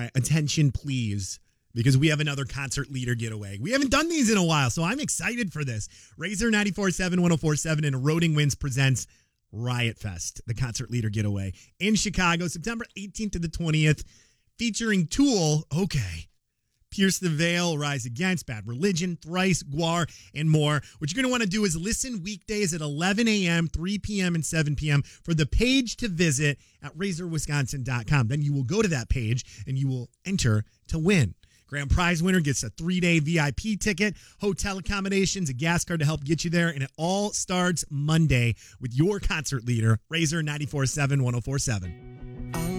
attention, please, because we have another concert leader getaway. We haven't done these in a while, so I'm excited for this. Razor 94.7, 104.7, and Eroding Winds presents Riot Fest, the concert leader getaway in Chicago, September 18th to the 20th, featuring Tool, okay, Pierce the Veil, Rise Against, Bad Religion, Thrice, Gwar, and more. What you're going to want to do is listen weekdays at 11 a.m., 3 p.m., and 7 p.m. for the page to visit at razorwisconsin.com. Then you will go to that page and you will enter to win. Grand prize winner gets a 3-day VIP ticket, hotel accommodations, a gas card to help get you there, and it all starts Monday with your concert leader, Razor 94.7, 104.7.